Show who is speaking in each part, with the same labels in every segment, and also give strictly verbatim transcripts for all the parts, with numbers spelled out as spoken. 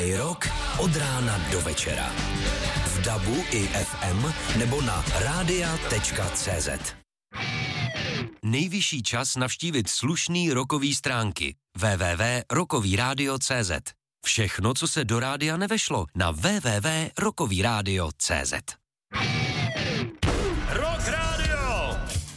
Speaker 1: Slušnej rok od rána do večera. V dabu i ef em nebo na rádia tečka cé zet. Nejvyšší čas navštívit slušný rokový stránky. w w w tečka rokový rádio tečka cé zet. Všechno, co se do rádia nevešlo, na w w w tečka rokový rádio tečka cé zet.
Speaker 2: Rock Radio!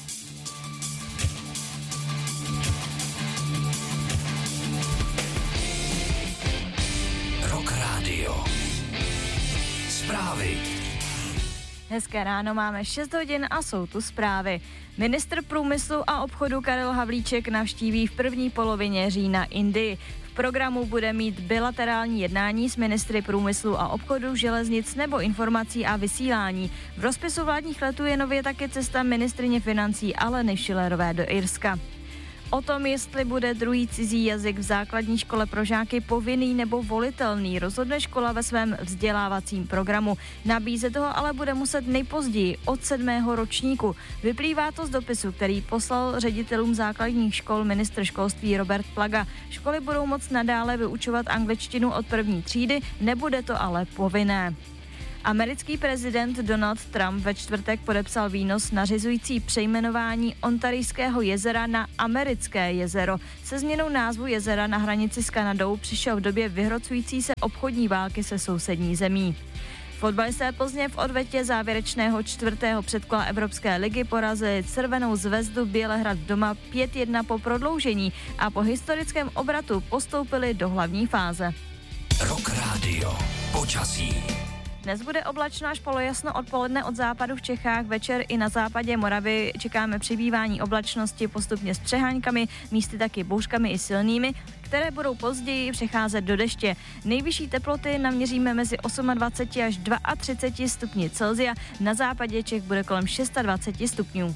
Speaker 1: Rock Radio. Zprávy.
Speaker 3: Hezké ráno, máme šest hodin a jsou tu zprávy. Ministr průmyslu a obchodu Karel Havlíček navštíví v první polovině října Indii. V programu bude mít bilaterální jednání s ministry průmyslu a obchodu, železnic nebo informací a vysílání. V rozpisu vládních letů je nově také cesta ministryně financí Aleny Schillerové do Irska. O tom, jestli bude druhý cizí jazyk v základní škole pro žáky povinný nebo volitelný, rozhodne škola ve svém vzdělávacím programu. Nabízet ho ale bude muset nejpozději od sedmého ročníku. Vyplývá to z dopisu, který poslal ředitelům základních škol ministr školství Robert Plaga. Školy budou moct nadále vyučovat angličtinu od první třídy, nebude to ale povinné. Americký prezident Donald Trump ve čtvrtek podepsal výnos nařizující přejmenování Ontarijského jezera na Americké jezero. Se změnou názvu jezera na hranici s Kanadou přišel v době vyhrocující se obchodní války se sousední zemí. Fotbalisté Plzně v odvetě závěrečného čtvrtého předkola Evropské ligy porazili Crvenou zvezdu Bělehrad doma pět jedna po prodloužení a po historickém obratu postoupili do hlavní fáze.
Speaker 1: Rock Radio. Počasí.
Speaker 3: Dnes bude oblačno až polojasno odpoledne od západu v Čechách, večer i na západě Moravy čekáme přibývání oblačnosti postupně s přeháňkami, místy taky bouřkami i silnými, které budou později přecházet do deště. Nejvyšší teploty naměříme mezi dvacet osm až třicet dva stupni Celsia, na západě Čech bude kolem dvacet šest stupňů.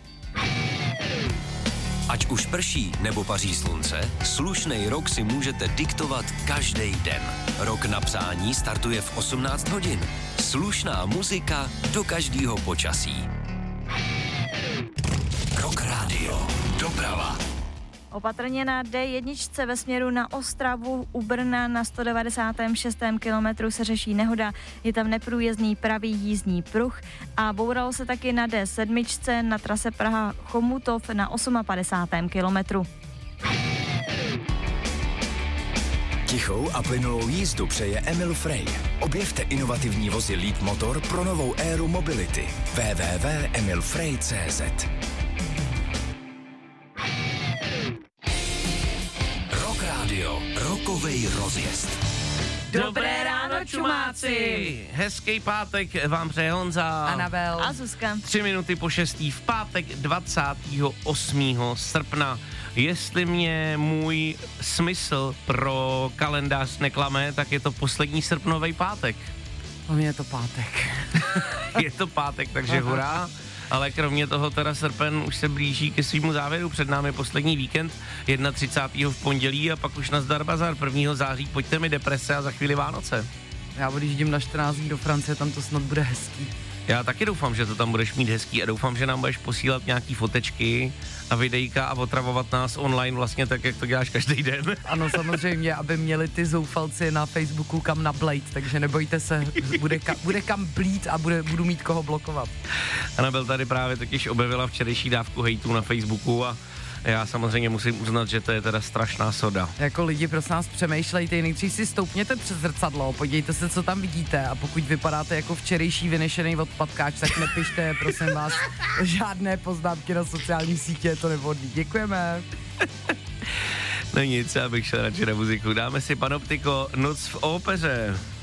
Speaker 1: Ať už prší nebo paří slunce, slušnej rok si můžete diktovat každý den. Rok na psání startuje v osmnáct hodin. Slušná muzika do každého počasí. Rock Radio. Doprava.
Speaker 3: Opatrně na dé jedna ve směru na Ostravu u Brna na sto devadesát šest kilometru se řeší nehoda, je tam neprůjezdný pravý jízdní pruh a bouralo se taky na dé sedm na trase Praha-Chomutov na padesát osm kilometru.
Speaker 1: Tichou a plynulou jízdu přeje Emil Frey. Objevte inovativní vozy Leap Motor pro novou éru mobility. w w w tečka emil frey tečka cé zet. Rock Radio. Rokovej rozjezd.
Speaker 2: Dobré ráno, čumáci! Hezký pátek vám přeje Honza.
Speaker 4: Anabel.
Speaker 3: A Zuzka.
Speaker 2: Tři minuty po šestý v pátek dvacátého osmého srpna. Jestli mě můj smysl pro kalendář neklame, tak je to poslední srpnový pátek.
Speaker 4: O mě je to pátek.
Speaker 2: Je to pátek, takže hurá. Ale kromě toho teda srpen už se blíží ke svýmu závěru. Před námi poslední víkend, třicátého prvního v pondělí a pak už nazdar bazar. prvního září pojďte mi deprese a za chvíli Vánoce.
Speaker 4: Já odjíždím na čtrnáct dní do Francie, tam to snad bude hezký.
Speaker 2: Já taky doufám, že to tam budeš mít hezký a doufám, že nám budeš posílat nějaký fotečky a videjka a otravovat nás online vlastně tak, jak to děláš každý den.
Speaker 4: Ano, samozřejmě, aby měli ty zoufalci na Facebooku kam nablejt, takže nebojte se, bude, ka, bude kam blít a bude, budu mít koho blokovat.
Speaker 2: Anabel tady právě totiž objevila včerejší dávku hejtů na Facebooku a já samozřejmě musím uznat, že to je teda strašná soda.
Speaker 4: Jako lidi, prosím nás, přemýšlejte, nejdřív si stoupněte přes zrcadlo, podívejte se, co tam vidíte a pokud vypadáte jako včerejší vynešený odpadkáč, tak nepište, prosím vás, žádné poznámky na sociální sítě, je to nevhodný. Děkujeme.
Speaker 2: No nic, já bych šel radši na muziku. Dáme si Panoptiko, Noc v ópeře.